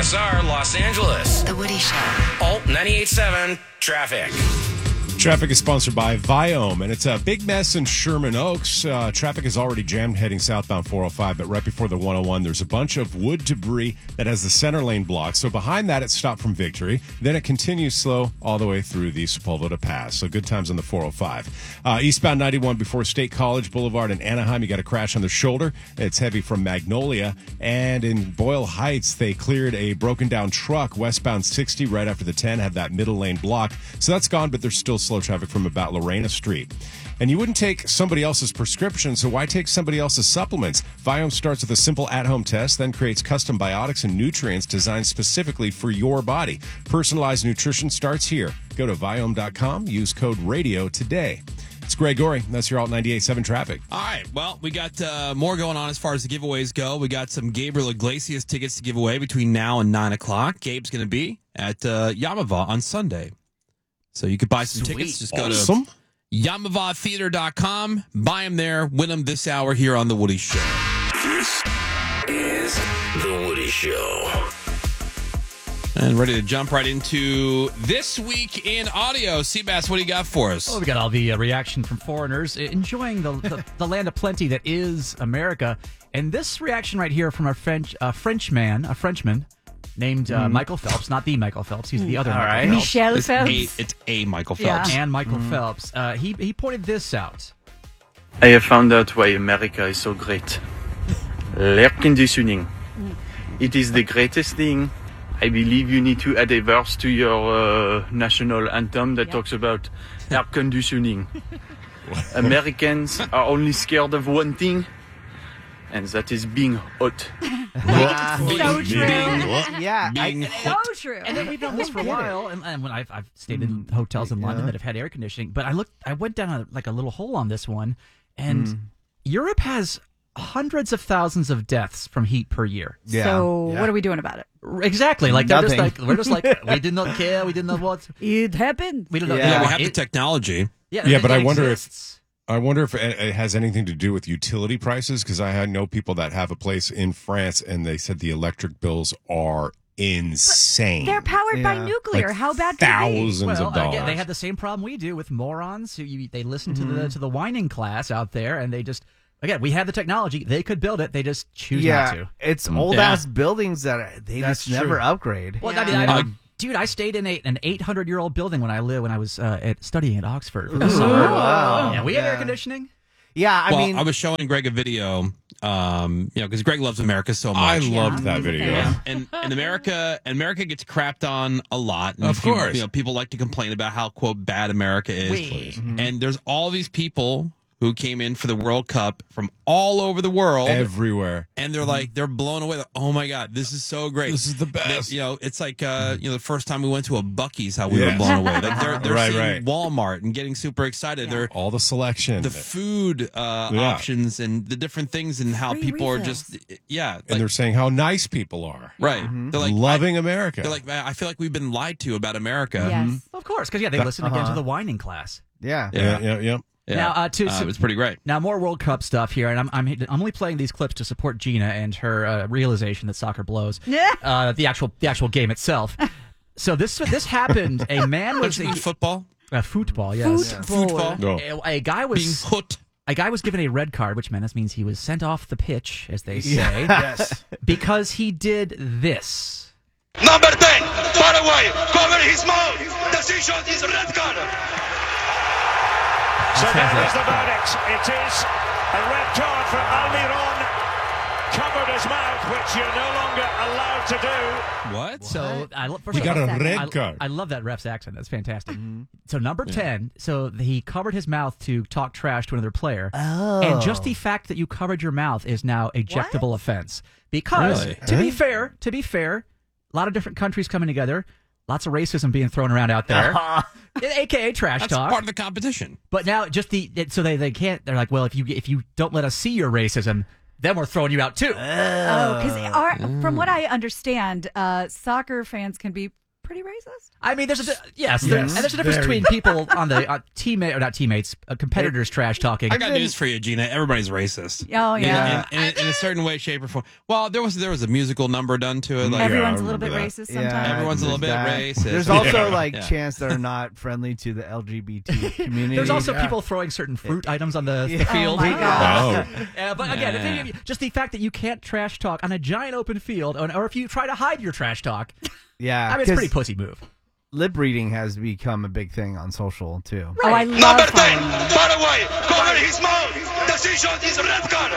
KXSR Los Angeles. The Woody Show. Alt 98.7 Traffic. Traffic is sponsored by Viome, and it's a big mess in Sherman Oaks. Traffic is already jammed heading southbound 405, but right before the 101, there's a bunch of wood debris that has the center lane blocked. So behind that, it's stopped from Victory. Then it continues slow all the way through the Sepulveda Pass. So good times on the 405. Eastbound 91 before State College Boulevard in Anaheim, you got a crash on the shoulder. It's heavy from Magnolia. And in Boyle Heights, they cleared a broken down truck westbound 60 right after the 10, had that middle lane blocked. So that's gone, but there's still slow traffic from about Lorena Street. And you wouldn't take somebody else's prescription, so why take somebody else's supplements? Viome starts with a simple at-home test, then creates custom biotics and nutrients designed specifically for your body. Personalized nutrition starts here. Go to Viome.com, use code RADIO today. It's Greg Gorey. That's your Alt 98.7 Traffic. All right. Well, we got more going on as far as the giveaways go. We got some Gabriel Iglesias tickets to give away between now and 9 o'clock. Gabe's going to be at Yamava on Sunday. So you could buy some tickets. Just go to YamavaTheater.com. Buy them there. Win them this hour here on The Woody Show. This is The Woody Show. And ready to jump right into This Week in Audio. Seabass, what do you got for us? Well, we got all the reaction from foreigners enjoying the land of plenty that is America. And this reaction right here from a Frenchman named Michael Phelps, not the Michael Phelps. He's the other Michael Phelps. Michel Phelps. It's a Michael Phelps. And Michael Phelps. He pointed this out. I have found out why America is so great. Air conditioning. It is the greatest thing. I believe you need to add a verse to your national anthem that talks about air conditioning. Americans are only scared of one thing, and that is being hot. So true. So true. And then we've done this for a while, and when I've stayed in hotels in London that have had air conditioning, but I went down a little hole on this one, and Europe has hundreds of thousands of deaths from heat per year. So what are we doing about it? Exactly. Like they're we're just like we did not care. We didn't know what it happened. We don't know. Yeah, we have the technology. Yeah, but I wonder if it has anything to do with utility prices, because I know people that have a place in France and they said the electric bills are insane. They're powered by nuclear. Like How bad thousands of dollars. Again, they have the same problem we do with morons they listen to the whining class out there, and they just we have the technology. They could build it. They just choose not to. It's old ass buildings that they just never upgrade. Well, I mean, dude, I stayed in an 800-year-old building when I was studying at Oxford for the summer. Wow. Yeah, we had air conditioning. Yeah, I mean, I was showing Greg a video, because Greg loves America so much. I loved that video. And America gets crapped on a lot. And of course. People like to complain about how, quote, bad America is. And there's all these people who came in for the World Cup from all over the world. Everywhere. And they're like, they're blown away. Like, oh my God, this is so great. This is the best. It's like, the first time we went to a Buc-ee's, how we were blown away. Like they're seeing Walmart and getting super excited. They're all the selection, the food options, and the different things, and how people are just, and they're saying how nice people are. Right. They're like, loving America. They're like, I feel like we've been lied to about America. Yes. Of course, because they listen again to the whining class. Yeah. Now, it was pretty great. Now, more World Cup stuff here, and I'm only playing these clips to support Gina and her realization that soccer blows. The actual game itself. So this happened. A man was football. Football, yes. Football. No. A guy was being put. A guy was given a red card, which means he was sent off the pitch, as they say, yes, because he did this. Number 10, Paraguay, cover his mouth. Decision is red card. So that is the verdict. It is a red card for Almiron. Covered his mouth, which you're no longer allowed to do. What? So we got a red card. I love that ref's accent. That's fantastic. So number 10. So he covered his mouth to talk trash to another player. Oh. And just the fact that you covered your mouth is now ejectable offense. Because to be fair, a lot of different countries coming together. Lots of racism being thrown around out there, aka trash That's talk. part of the competition. But now, just so they can't. They're like, well, if you don't let us see your racism, then we're throwing you out too. Because from what I understand, soccer fans can be pretty racist? I mean, there's a difference between people on the teammate or not teammates, competitors trash talking. I got news for you, Gina. Everybody's racist. Oh yeah, In a certain way, shape, or form. Well, there was a musical number done to it. Like, everyone's a little bit racist sometimes. Everyone's a little bit racist. There's also chants that are not friendly to the LGBT community. There's also people throwing certain fruit items on the field. Oh my God. But again, just the fact that you can't trash talk on a giant open field, or if you try to hide your trash talk, yeah, I mean, it's a pretty pussy move. Lip reading has become a big thing on social too. Oh, I love Number 10, far away, cover his mouth. Decision is red card.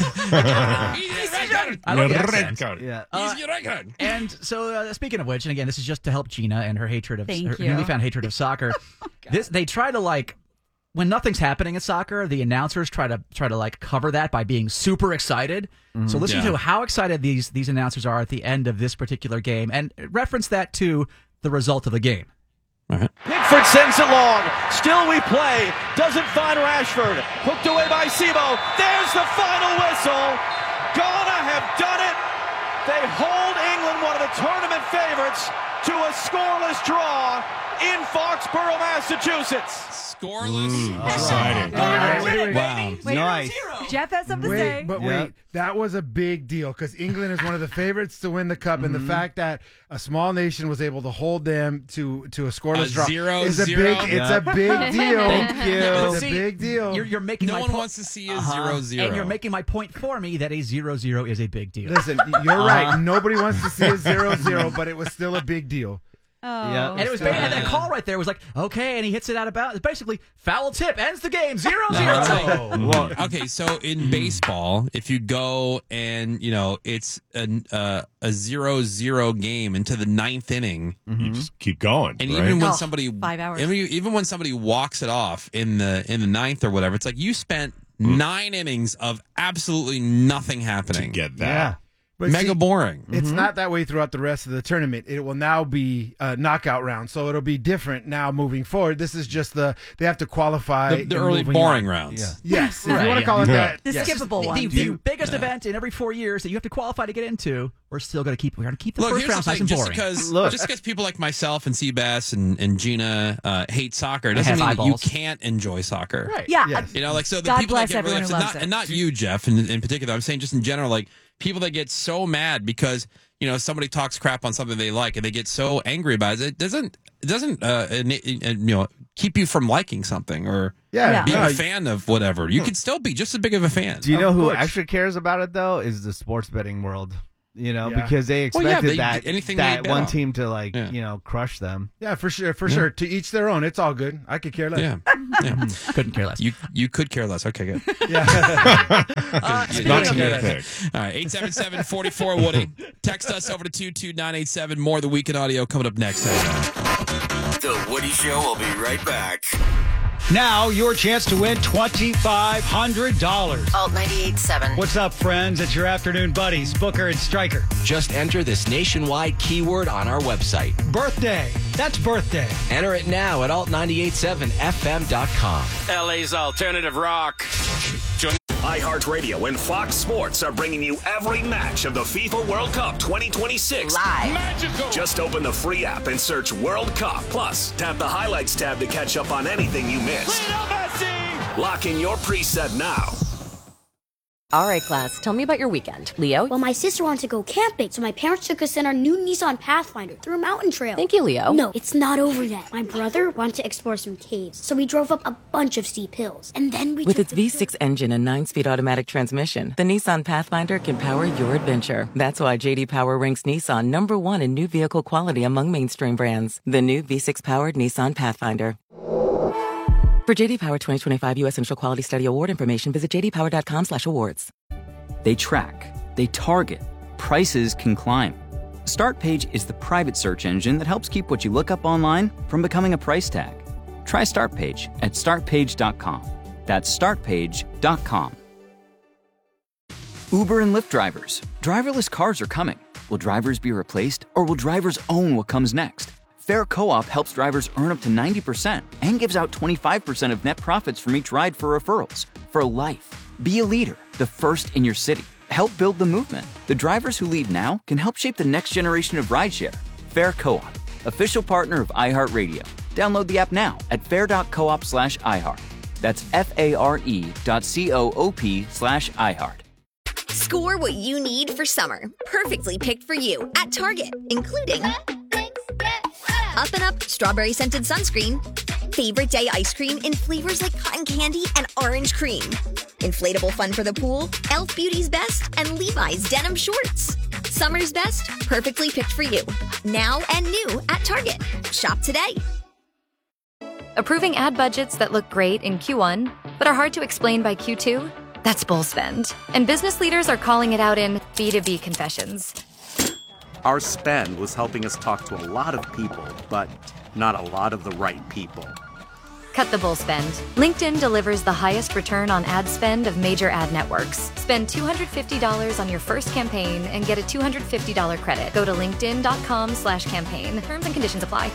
I like the accent. Yeah. Easy record. And so, speaking of which, and again, this is just to help Gina and her hatred of Thank her you. newly found hatred of soccer. They try to when nothing's happening in soccer, the announcers try to cover that by being super excited. So listen to how excited these announcers are at the end of this particular game, and reference that to the result of the game. Pickford sends it long. Still we play. Doesn't find Rashford. Hooked away by Sebo. There's the final whistle. Ghana have done it. They hold England, one of the tournament favorites, to a scoreless draw in Foxborough, Massachusetts. Scoreless. Exciting. Wow. Nice. Jeff has something to say. Wait, that was a big deal because England is one of the favorites to win the cup, and the fact that a small nation was able to hold them to a scoreless draw is a 0-0. big. It's a big deal. Thank you. It's a big deal. You're making No one wants to see a 0-0. and you're making my point for me that a 0-0 is a big deal. Listen, you're right. Nobody wants to see a 0-0, but it was still a big deal. Oh. Yeah. And it was and that call right there was like, okay, and he hits it out of bounds. Basically, foul tip ends the game, 0-0. Well, okay, so in baseball, if you go and it's a 0-0 game into the ninth inning, You just keep going. and right? even when 5 hours. even when somebody walks it off in the ninth or whatever, it's like you spent 9 innings of absolutely nothing happening. Get that. Yeah. But Mega see, boring. It's not that way throughout the rest of the tournament. It will now be a knockout round, so it'll be different now moving forward. This is just they have to qualify. The and early moving boring on. rounds. Yes, if you want to call it that. The Yes. skippable one. The biggest event in every 4 years that you have to qualify to get into. We're going to keep the Look, first here's round the nice thing. and Just boring. because people like myself and Seabass and Gina hate soccer doesn't have mean that you eyeballs. can't enjoy soccer. Right. Yeah. Yes. So the God people bless that get really everyone who upset, loves it. and not you, Jeff, in particular. I'm saying just in general, like people that get so mad because somebody talks crap on something they like and they get so angry about it. It doesn't keep you from liking something or Yeah. being No, a fan of whatever. You can still be just as big of a fan. Do you know Of who course. actually cares about it though? Is the sports betting world. Yeah. Because they Well, yeah, expected anything they that bet one on. team to crush them. Yeah, for sure. To each their own. It's all good. I could care less. Yeah. Couldn't care less. You could care less. Okay, good. Not Speaking to of get that, picked. All right, 877-44 Woody. Text us over to 22987. More of the Weekend Audio coming up next. The Woody Show will be right back. Now, your chance to win $2,500. Alt 98.7. What's up, friends? It's your afternoon buddies, Booker and Stryker. Just enter this nationwide keyword on our website. Birthday. That's birthday. Enter it now at alt987fm.com. LA's alternative rock. iHeartRadio and Fox Sports are bringing you every match of the FIFA World Cup 2026 Live. Magical. Just open the free app and search World Cup. Plus, tap the highlights tab to catch up on anything you missed. Lock in your preset now. All right, class, tell me about your weekend. Leo? Well, my sister wanted to go camping, so my parents took us in our new Nissan Pathfinder through a mountain trail. Thank you, Leo. No, it's not over yet. My brother wanted to explore some caves, so we drove up a bunch of steep hills. And then we With its V6 engine and 9-speed automatic transmission, the Nissan Pathfinder can power your adventure. That's why J.D. Power ranks Nissan #1 in new vehicle quality among mainstream brands. The new V6-powered Nissan Pathfinder. For J.D. Power 2025 U.S. Initial Quality Study Award information, visit jdpower.com/awards. They track, they target, prices can climb. Startpage is the private search engine that helps keep what you look up online from becoming a price tag. Try Startpage at startpage.com. That's startpage.com. Uber and Lyft drivers. Driverless cars are coming. Will drivers be replaced, or will drivers own what comes next? Fair Co-op helps drivers earn up to 90% and gives out 25% of net profits from each ride for referrals. For life. Be a leader, the first in your city. Help build the movement. The drivers who lead now can help shape the next generation of rideshare. Fair Co-op. official partner of iHeartRadio. Download the app now at fair.coop/iHeart. That's FARE.coop/iHeart. Score what you need for summer. Perfectly picked for you at Target, including Up and Up Strawberry Scented Sunscreen, Favorite Day Ice Cream in flavors like cotton candy and orange cream, inflatable fun for the pool, Elf Beauty's Best, and Levi's Denim Shorts. Summer's best, perfectly picked for you. Now and new at Target. Shop today. Approving ad budgets that look great in Q1, but are hard to explain by Q2? That's bull spend. And business leaders are calling it out in B2B confessions. Our spend was helping us talk to a lot of people, but not a lot of the right people. Cut the bull spend. LinkedIn delivers the highest return on ad spend of major ad networks. Spend $250 on your first campaign and get a $250 credit. Go to linkedin.com/campaign. Terms and conditions apply.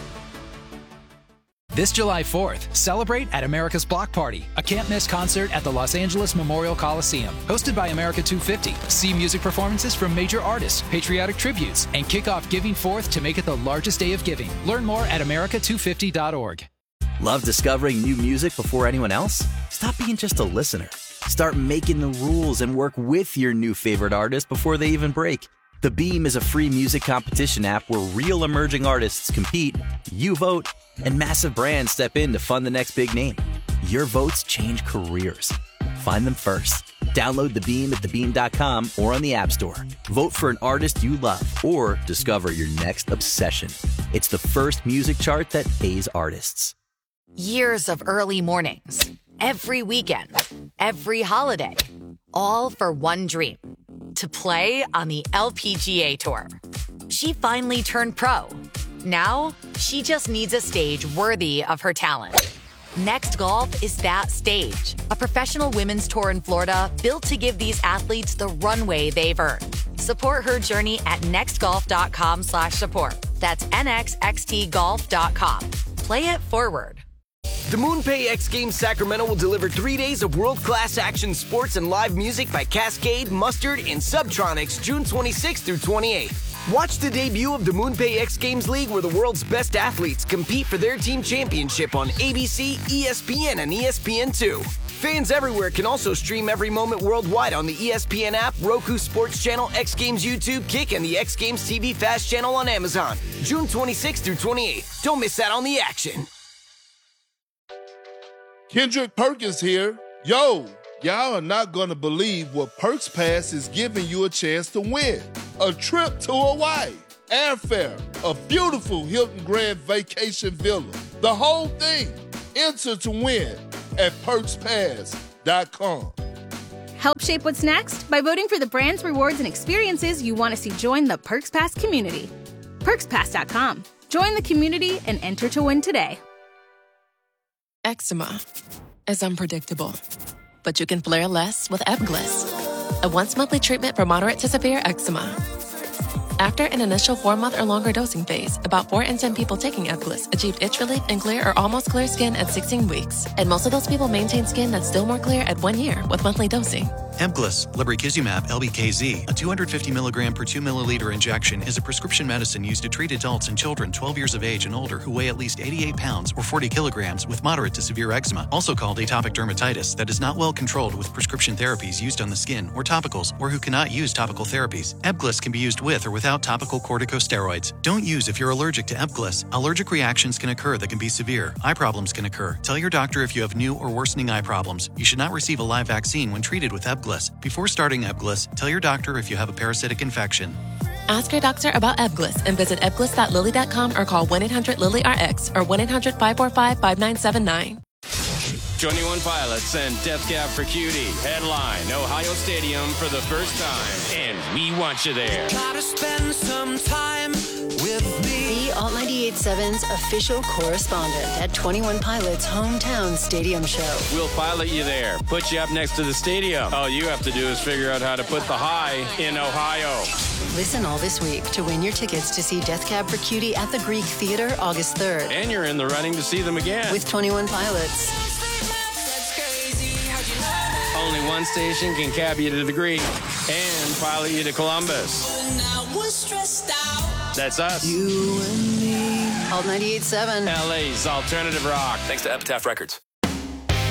This July 4th, celebrate at America's Block Party, a can't-miss concert at the Los Angeles Memorial Coliseum. Hosted by America 250, see music performances from major artists, patriotic tributes, and kick off Giving Forth to make it the largest day of giving. Learn more at america250.org. Love discovering new music before anyone else? Stop being just a listener. Start making the rules and work with your new favorite artist before they even break. The Beam is a free music competition app where real emerging artists compete, you vote, and massive brands step in to fund the next big name. Your votes change careers. Find them first. Download The Beam at thebeam.com or on the App Store. Vote for an artist you love or discover your next obsession. It's the first music chart that pays artists. Years of early mornings, every weekend, every holiday, all for one dream, to play on the LPGA Tour. She finally turned pro. Now, she just needs a stage worthy of her talent. Next Golf is that stage, a professional women's tour in Florida built to give these athletes the runway they've earned. Support her journey at nextgolf.com/support. That's nxxtgolf.com. Play it forward. The MoonPay X Games Sacramento will deliver 3 days of world-class action sports and live music by Cascade, Mustard, and Subtronics June 26th through 28th. Watch the debut of the MoonPay X Games League where the world's best athletes compete for their team championship on ABC, ESPN, and ESPN2. Fans everywhere can also stream every moment worldwide on the ESPN app, Roku Sports Channel, X Games YouTube, Kick, and the X Games TV Fast channel on Amazon. June 26th through 28th. Don't miss out on the action. Kendrick Perkins here. Yo, y'all are not going to believe what Perks Pass is giving you a chance to win. A trip to Hawaii, airfare, a beautiful Hilton Grand Vacation Villa. The whole thing. Enter to win at PerksPass.com. Help shape what's next by voting for the brands, rewards, and experiences you want to see join the Perks Pass community. PerksPass.com. Join the community and enter to win today. Eczema is unpredictable, but you can flare less with Ebglyss, a once-monthly treatment for moderate to severe eczema. After an initial 4-month or longer dosing phase, about 4 in 10 people taking Ebglyss achieved itch relief and clear or almost clear skin at 16 weeks. And most of those people maintain skin that's still more clear at 1 year with monthly dosing. Ebglyss, lebrikizumab LBKZ, a 250 milligram per 2 milliliter injection, is a prescription medicine used to treat adults and children 12 years of age and older who weigh at least 88 pounds or 40 kilograms with moderate to severe eczema, also called atopic dermatitis, that is not well controlled with prescription therapies used on the skin or topicals, or who cannot use topical therapies. Ebglyss can be used with or without topical corticosteroids. Don't use if you're allergic to Ebglyss. Allergic reactions can occur that can be severe. Eye problems can occur. Tell your doctor if you have new or worsening eye problems. You should not receive a live vaccine when treated with Ebglyss. Before starting Ebglyss, tell your doctor if you have a parasitic infection. Ask your doctor about Ebglyss and visit ebglyss.lilly.com or call 1-800-LILY-RX or 1-800-545-5979. 21 Pilots and Death Cab for Cutie headline Ohio Stadium for the first time, and we want you there. Gotta spend some time with me. The Alt 98.7's official correspondent at 21 Pilots' hometown stadium show. We'll pilot you there, put you up next to the stadium. All you have to do is figure out how to put the high in Ohio. Listen all this week to win your tickets to see Death Cab for Cutie at the Greek Theater August 3rd. And you're in the running to see them again. With 21 Pilots. Only one station can cab you to the Greek and pilot you to Columbus. That's us. You and me. Alt 98.7. LA's alternative rock. Thanks to Epitaph Records.